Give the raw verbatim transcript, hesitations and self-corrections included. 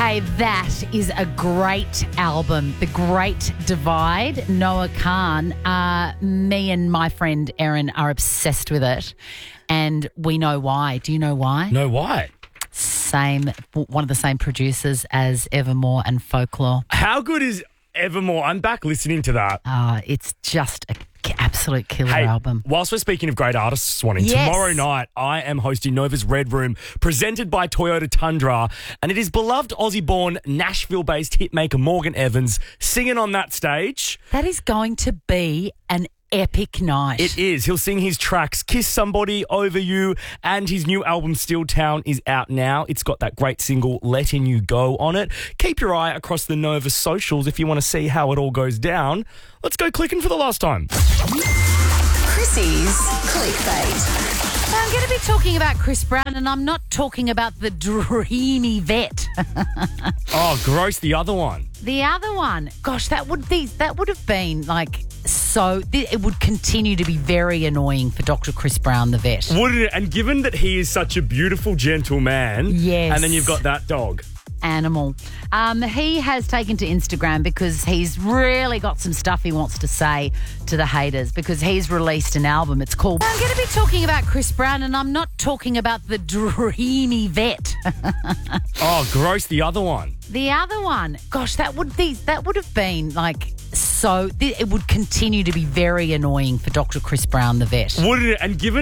Hey, that is a great album, The Great Divide, Noah Kahan. Uh, me and my friend Erin are obsessed with it, and we know why. Do you know why? No, why? Same, one of the same producers as Evermore and Folklore. How good is Evermore? I'm back listening to that. Uh, it's just a absolute killer hey, album. Whilst we're speaking of great artists, Swanee, Yes. tomorrow night I am hosting Nova's Red Room, presented by Toyota Tundra, and it is beloved Aussie-born, Nashville-based hitmaker Morgan Evans singing on that stage. That is going to be an epic night. It is. He'll sing his tracks Kiss Somebody, Over You, and his new album Still Town is out now. It's got that great single Letting You Go on it. Keep your eye across the Nova socials if you want to see how it all goes down. Let's go clicking for the last time. Chrissy's Clickbait. I'm going to be talking about Chris Brown, and I'm not talking about the dreamy vet. Oh, gross, the other one. The other one, gosh, that would be that would have been like so. It would continue to be very annoying for Doctor Chris Brown, the vet. Wouldn't it? And given that he is such a beautiful, gentle man, Yes. and then you've got that dog. Animal. Um, he has taken to Instagram because he's really got some stuff he wants to say to the haters, because he's released an album. It's called... I'm going to be talking about Chris Brown, and I'm not talking about the dreamy vet. Oh, gross, the other one. The other one, gosh, that would be that would have been like so. It would continue to be very annoying for Doctor Chris Brown, the vet. Wouldn't it? And given